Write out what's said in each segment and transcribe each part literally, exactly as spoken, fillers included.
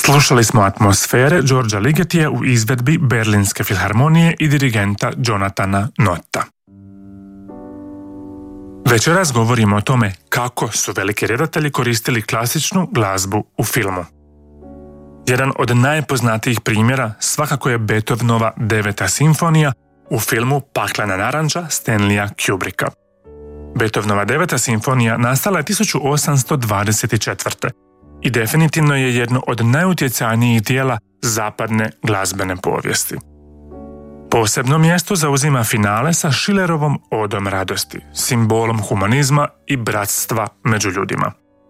Slušali smo atmosfere Georgea Ligetija u izvedbi Berlinske filharmonije i dirigenta Jonathana Notta. Večeras govorimo o tome kako su veliki redatelji koristili klasičnu glazbu u filmu. Jedan od najpoznatijih primjera svakako je Beethovenova deveta simfonija u filmu Paklena naranča Stanleya Kubricka. Beethovenova deveta simfonija nastala je tisuću osamsto dvadeset četvrte. i definitivno je jedno od najutjecajnijih dijela zapadne glazbene povijesti. Posebno mjesto zauzima finale sa Schillerovom Odom radosti, simbolom humanizma i bratstva među ljudima.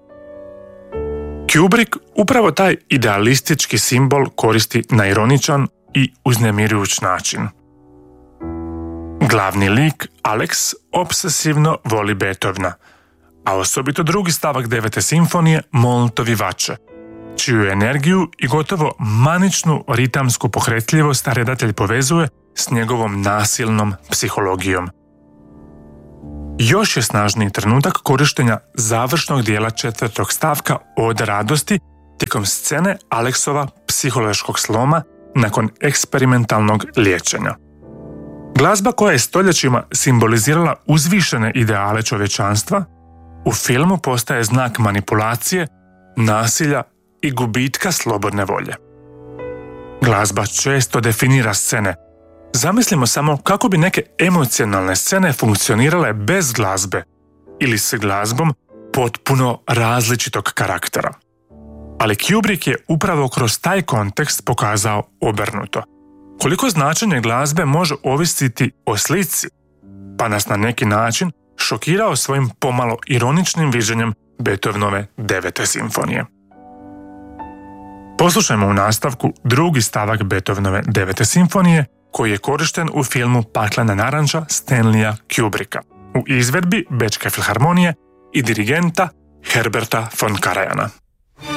Kubrick upravo taj idealistički simbol koristi na ironičan i uznemirujuć način. Glavni lik, Alex, obsesivno voli Beethovena, a osobito drugi stavak devete simfonije, Molto vivace, čiju energiju i gotovo maničnu ritamsku pokretljivost redatelj povezuje s njegovom nasilnom psihologijom. Još je snažniji trenutak korištenja završnog dijela četvrtog stavka Ode radosti tijekom scene Alexova psihološkog sloma nakon eksperimentalnog liječenja. Glazba koja je stoljećima simbolizirala uzvišene ideale čovječanstva, u filmu postaje znak manipulacije, nasilja i gubitka slobodne volje. Glazba često definira scene. Zamislimo samo kako bi neke emocionalne scene funkcionirale bez glazbe ili s glazbom potpuno različitog karaktera. Ali Kubrick je upravo kroz taj kontekst pokazao obrnuto. Koliko značenje glazbe može ovisiti o slici, pa nas na neki način šokirao svojim pomalo ironičnim viđenjem Beethovenove devete simfonije. Poslušajmo u nastavku drugi stavak Beethovenove devete simfonije koji je korišten u filmu Paklena naranča Stanleya Kubricka u izvedbi Bečke filharmonije i dirigenta Herberta von Karajana.